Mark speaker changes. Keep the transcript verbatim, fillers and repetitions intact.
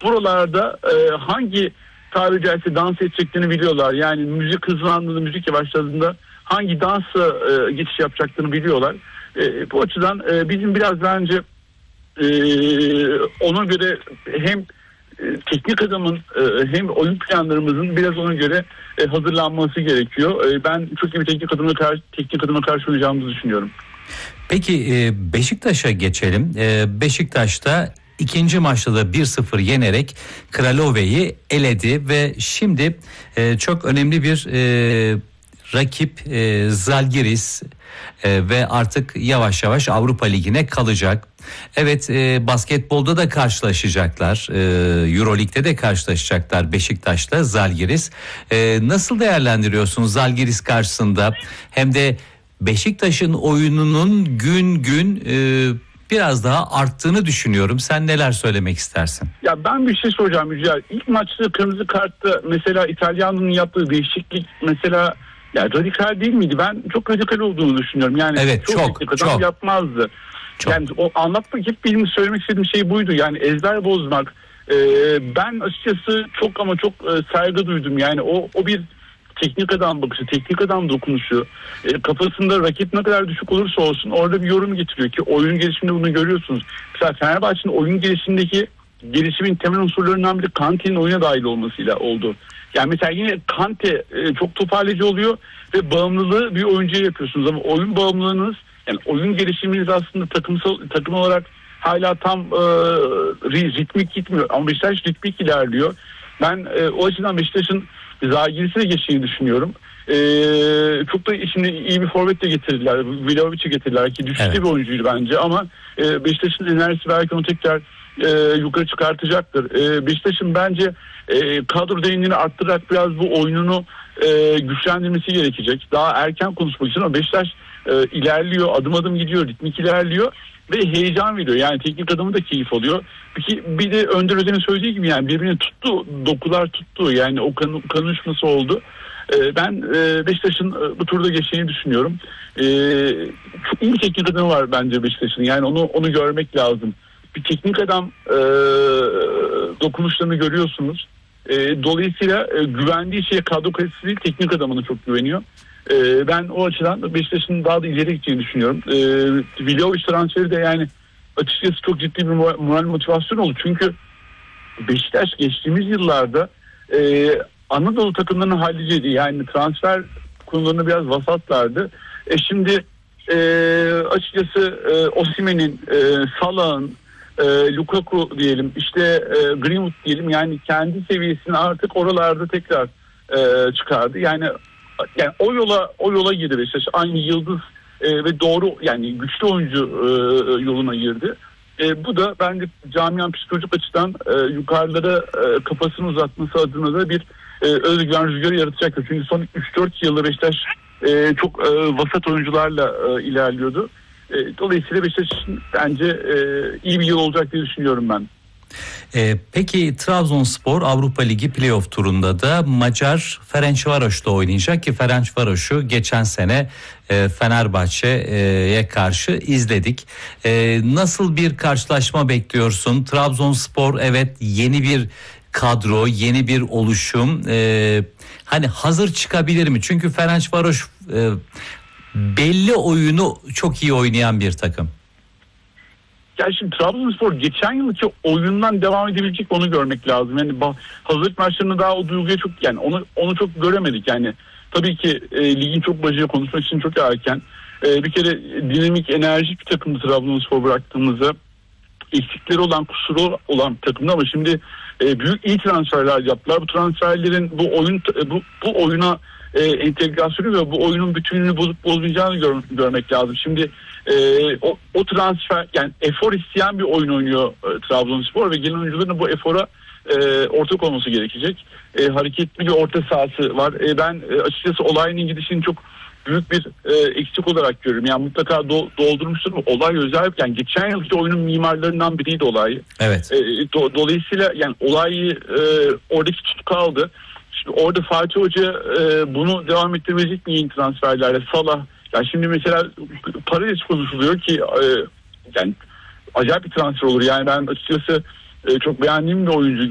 Speaker 1: buralarda e, hangi tabiri caizse dans edeceklerini biliyorlar. Yani müzik hızlandığında, müzik yavaşladığında hangi dansa e, geçiş yapacaklarını biliyorlar. E, bu açıdan e, bizim biraz bence e, ona göre hem e, teknik adamın e, hem oyun planlarımızın biraz ona göre e, hazırlanması gerekiyor. E, ben çok iyi bir teknik adamına karşı, teknik adama karşı oynayacağımızı düşünüyorum.
Speaker 2: Peki Beşiktaş'a geçelim. Beşiktaş'ta ikinci maçta da bir sıfır yenerek Kralove'yi eledi ve şimdi çok önemli bir rakip Zalgiris ve artık yavaş yavaş Avrupa Ligi'ne kalacak. Evet, basketbolda da karşılaşacaklar. Euroleague'de de karşılaşacaklar Beşiktaş'la Zalgiris. Nasıl değerlendiriyorsunuz Zalgiris karşısında? Hem de Beşiktaş'ın oyununun gün gün e, biraz daha arttığını düşünüyorum. Sen neler söylemek istersin?
Speaker 1: Ya ben bir şey soracağım Yücel. İlk maçta kırmızı kartta mesela İtalyan'ın yaptığı değişiklik mesela ya radikal değil miydi? Ben çok radikal olduğunu düşünüyorum. Yani
Speaker 2: evet, çok çok, çok
Speaker 1: yapmazdı. Çok. Yani o anlatmak hep benim söylemek istediğim şey buydu. Yani ezber bozmak. E, ben açıkçası çok ama çok e, saygı duydum. Yani o o bir teknik adam bakışı, teknik adam dokunuşu, e, kafasında rakip ne kadar düşük olursa olsun orada bir yorum getiriyor ki oyun gelişiminde bunu görüyorsunuz. Mesela Fenerbahçe'nin oyun gelişimindeki gelişimin temel unsurlarından biri Kante'nin oyuna dahil olmasıyla oldu. Yani mesela yine Kante e, çok toparlayıcı oluyor ve bağımlılığı bir oyuncuya yapıyorsunuz ama oyun bağımlılığınız, yani oyun gelişiminiz aslında takımsal takım olarak hala tam e, ritmik gitmiyor ama Beşiktaş ritmik ilerliyor. Ben e, o açıdan Beşiktaş'ın Zalgiris'e geçtiğini düşünüyorum. Ee, çok da şimdi iyi bir forvet de getirdiler. Vlahovic'i getirdiler ki düşüşte evet. bir oyuncuydu bence ama e, Beşiktaş'ın enerjisi belki onu tekrar e, yukarı çıkartacaktır. E, Beşiktaş'ın bence e, kadro derinliğini arttırarak biraz bu oyununu e, güçlendirmesi gerekecek. Daha erken konuşmak için ama Beşiktaş e, ilerliyor, adım adım gidiyor, ritmik ilerliyor ve heyecan veriyor. Yani teknik adamı da keyif alıyor. Peki bir de Önder Özen'in söylediği gibi yani birbirini tuttu, dokular tuttu. Yani o kan, kanışması oldu. Ee, ben e, Beşiktaş'ın e, bu turda geçeceğini düşünüyorum. Ee, çok iyi bir teknik adamı var bence Beşiktaş'ın. Yani onu onu görmek lazım. Bir teknik adam e, dokunuşlarını görüyorsunuz. E, dolayısıyla e, güvendiği şeye kadro kalitesi değil, teknik adamına çok güveniyor. E, ben o açıdan Beşiktaş'ın daha da ileri gideceğini düşünüyorum. E, Vlahovic transferi de yani açıkçası çok ciddi bir moral motivasyon oldu. Çünkü Beşiktaş geçtiğimiz yıllarda e, Anadolu takımlarının halliciydi. Yani transfer konularını biraz vasatlardı. E şimdi e, açıkçası e, Osimhen'in, e, Salah'ın, e, Lukaku diyelim, işte e, Greenwood diyelim, yani kendi seviyesini artık oralarda tekrar e, çıkardı. Yani yani o yola o yola girdi Beşiktaş. Aynı yıldız e, ve doğru, yani güçlü oyuncu e, yoluna girdi. E, bu da bence camianın psikolojik açıdan e, yukarılara e, kafasını uzatması adına da bir e, özgüven rüzgarı yaratacaktır. Çünkü son üç dört yılda Beşiktaş e, çok e, vasat oyuncularla e, ilerliyordu. E, dolayısıyla Beşiktaş'ın bence e, iyi bir yıl olacak diye düşünüyorum ben.
Speaker 2: Ee, peki Trabzonspor Avrupa Ligi playoff turunda da Macar Ferencvaros'ta oynayacak ki Ferencvaros'u geçen sene e, Fenerbahçe'ye karşı izledik. E, nasıl bir karşılaşma bekliyorsun? Trabzonspor evet yeni bir kadro, yeni bir oluşum. E, hani hazır çıkabilir mi? Çünkü Ferencvaros e, belli oyunu çok iyi oynayan bir takım.
Speaker 1: Yani şimdi Trabzonspor geçen yılki oyundan devam edebilecek, onu görmek lazım. Yani hazırlık maçlarında daha o duyguya çok, yani onu onu çok göremedik. Yani tabii ki e, ligin çok başına konuşmak için çok erken. E, bir kere dinamik, enerjik bir takımdı Trabzonspor bıraktığımızda. Eksikleri olan, kusuru olan bir takımdı ama şimdi e, büyük iyi transferler yaptılar. Bu transferlerin bu oyun bu bu oyuna e, entegrasyonu ve bu oyunun bütünlüğünü bozup bozmayacağını gör, görmek lazım. Şimdi e, o, o transfer, yani efor isteyen bir oyun oynuyor e, Trabzonspor ve gelen oyuncuların bu efora e, ortak olması gerekecek. E, hareketli bir orta sahası var. E, ben e, açıkçası Olay'ın gidişini çok büyük bir e, eksik olarak görüyorum. Yani mutlaka do, doldurmuştur mu? Olay özel. Yani geçen yılki oyunun mimarlarından biriydi Olay.
Speaker 2: Evet.
Speaker 1: E, do, dolayısıyla yani Olay'ı e, oradaki tutku aldı. Şimdi orada Fatih Hoca e, bunu devam ettirecek mi yeni transferlerle? Salah. Yani şimdi mesela Paredes konuşuluyor ki e, yani acayip bir transfer olur. Yani ben açıkçası e, çok beğendiğim bir oyuncu.